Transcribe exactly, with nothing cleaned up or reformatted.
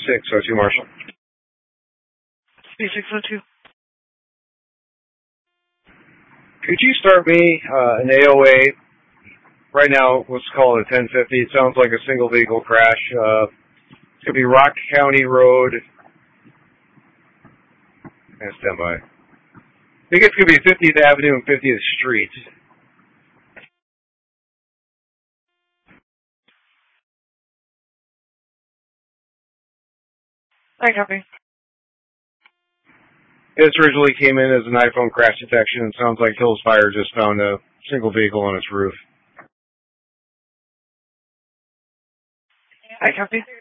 six oh two, Marshall. B six oh two. Could you start me uh, an A O A? Right now, let's call it a ten fifty. It sounds like a single vehicle crash. Uh, it's going to be Rock County Road. And stand by. I think it's going to be fiftieth Avenue and fiftieth Street. I copy. This originally came in as an iPhone crash detection. It sounds like Hills Fire just found a single vehicle on its roof. I copy.